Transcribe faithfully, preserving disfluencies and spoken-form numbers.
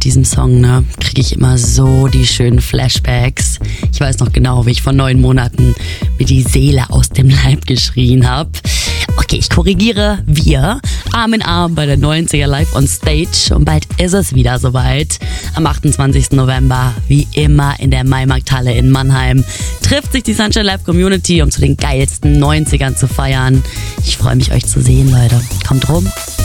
mit diesem Song, ne, kriege ich immer so die schönen Flashbacks. Ich weiß noch genau, wie ich vor neun Monaten mir die Seele aus dem Leib geschrien habe. Okay, ich korrigiere. Wir, Arm in Arm bei der neunziger Live on Stage. Und bald ist es wieder soweit. Am achtundzwanzigsten November, wie immer in der Maimarkthalle in Mannheim, trifft sich die Sunshine Live Community, um zu den geilsten neunzigern zu feiern. Ich freue mich, euch zu sehen, Leute. Kommt rum.